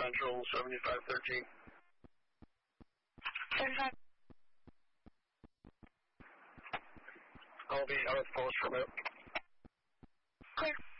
Central 7513. 75. I'll be out of post for a bit. Clear.